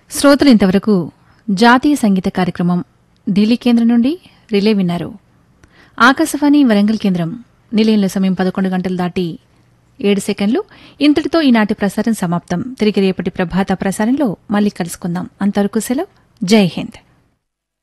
శ్రోతలు ఇంతవరకు జాతీయ సంగీత కార్యక్రమం ఢిల్లీ కేంద్రం నుండి రిలే విన్నారు. ఆకాశవాణి వరంగల్ కేంద్రం నిలయంలో సమయం 11 గంటలు దాటి 7 సెకండ్లు. ఇంతటితో ఈనాటి ప్రసారం సమాప్తం. తిరిగి రేపటి ప్రభాత ప్రసారంలో మళ్లీ కలుసుకుందాం. అంతవరకు సెలవు. జై హింద్.